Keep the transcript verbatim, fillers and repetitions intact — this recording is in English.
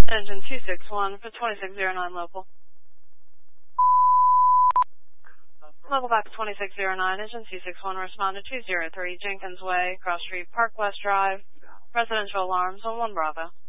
Engine two six one for twenty-six oh nine local. Local back to twenty-six oh nine, engine two six one, respond to two oh three Jenkins Way, Cross Street, Park West Drive. Residential alarms on one Bravo.